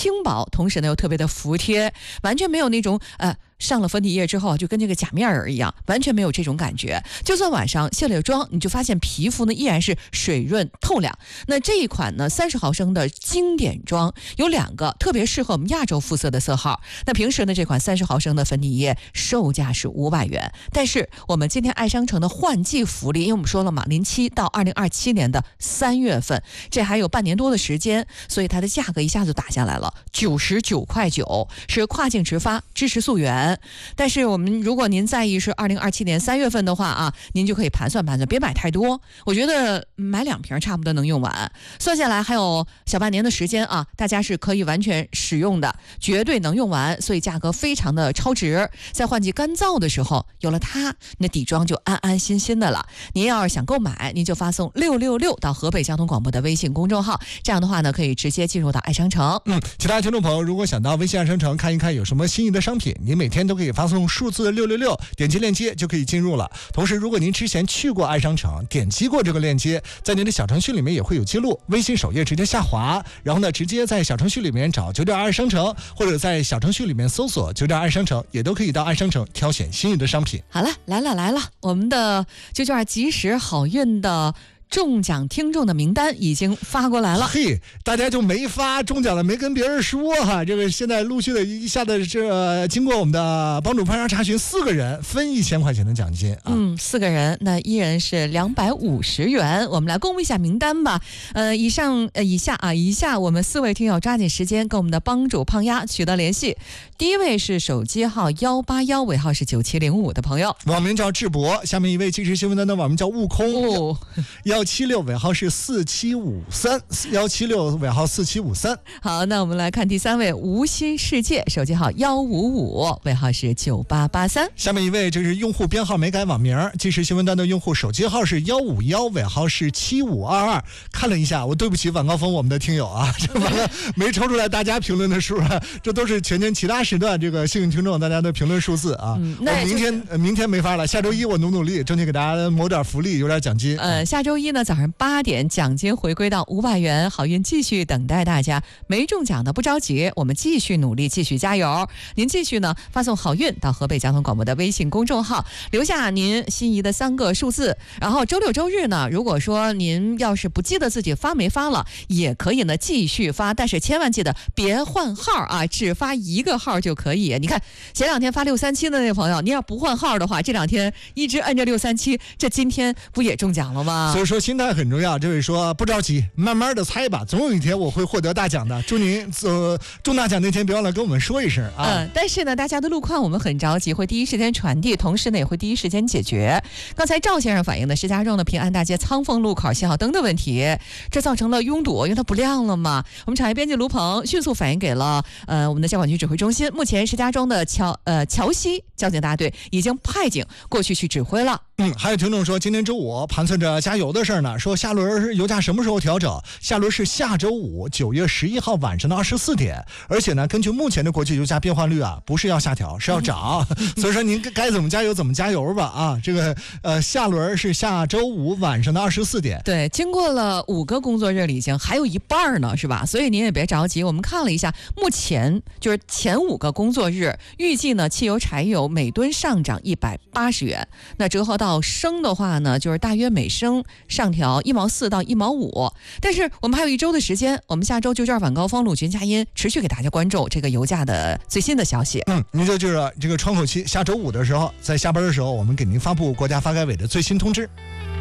轻薄，同时呢又特别的服帖，完全没有那种上了粉底液之后就跟这个假面人一样，完全没有这种感觉。就算晚上卸了妆，你就发现皮肤呢依然是水润透亮。那这一款呢30毫升的经典妆有2个特别适合我们亚洲肤色的色号。那平时呢这款30毫升的粉底液售价是500元，但是我们今天爱商城的换季福利，因为我们说了嘛，07到2027年的3月份，这还有半年多的时间，所以它的价格一下子打下来了，99.9块，是跨境直发，支持溯源。但是如果您在意是2027年3月份的话啊，您就可以盘算盘算，别买太多。我觉得买2瓶差不多能用完，算下来还有小半年的时间啊，大家是可以完全使用的，绝对能用完，所以价格非常的超值。在换季干燥的时候，有了它，你的底妆就安安心心的了。您要是想购买，您就发送666到河北交通广播的微信公众号，这样的话呢，可以直接进入到爱商城。 其他听众朋友如果想到微信爱商城看一看有什么心仪的商品，您每天都可以发送数字666，点击链接就可以进入了。同时，如果您之前去过爱商城，点击过这个链接，在您的小程序里面也会有记录，微信首页直接下滑，然后呢，直接在小程序里面找9.2爱商城，或者在小程序里面搜索9.2爱商城，也都可以到爱商城挑选心仪的商品。 好了，来了，我们的9.2及时好运的中奖听众的名单已经发过来了。 嘿，大家就没发中奖了，没跟别人说哈。这个现在陆续的一下子经过我们的帮主潘查查询，4个人分1000块钱的奖金啊。 4个人，那一人是250元。我们来公布一下名单吧。以下我们4位听友抓紧时间跟我们的帮主胖丫取得联系。第一位是手机号181，尾号是9705的朋友， 网名叫智博。下面一位即时新闻的网名叫悟空176，尾号是4753，176尾号4753。 好，那我们来看第3位无心世界，手机号155，尾号是9883。 下面一位就是用户编号没改网名，即时新闻端的用户手机号是151，尾号是7522。看了一下，我对不起晚高峰我们的听友啊，这完了没抽出来大家评论的数啊，这都是全天其他时段这个幸运听众大家的评论数字啊。那明天没法了，下周一我努力，争取给大家谋点福利，有点奖金。 下周一呢早上8点，奖金回归到500元，好运继续等待大家。没中奖的不着急，我们继续努力，继续加油。您继续呢发送好运到河北交通广播的微信公众号，留下您心仪的3个数字。然后周六周日呢，如果说您要是不记得自己发没发了，也可以呢继续发，但是千万记得别换号啊，只发1个号就可以。你看前2天发637的那位朋友，你要不换号的话，这2天一直摁着637，这今天不也中奖了吗？ 所以说心态很重要，这位说不着急，慢慢的猜吧，总有一天我会获得大奖的。祝您中大奖那天别忘了跟我们说一声啊。 但是呢，大家的路况我们很着急，会第一时间传递，同时呢也会第一时间解决。刚才赵先生反映的石家庄的平安大街仓凤路口信号灯的问题，这造成了拥堵，因为它不亮了嘛。我们产业编辑卢鹏迅速反映给了我们的交管局指挥中心，目前石家庄的桥西交警大队已经派警过去指挥了。 还有听众说今天周五盘算着加油的事呢，说下轮油价什么时候调整？下轮是下周五9月11号晚上的24点，而且呢，根据目前的国际油价变化率啊，不是要下调，是要涨。所以说您该怎么加油怎么加油吧啊！这个下轮是下周五晚上的24点。 对，经过了5个工作日里，已经还有一半呢，是吧？所以您也别着急。我们看了一下，目前就是前5个工作日，预计呢，汽油、柴油每吨上涨180元，那折合到升的话呢，就是大约每升上调1毛4到1毛5。但是我们还有1周的时间，我们下周9.2晚高峰陆军佳音持续给大家关注这个油价的最新的消息。 您就是这个窗口期，下周五的时候，在下班的时候，我们给您发布国家发改委的最新通知。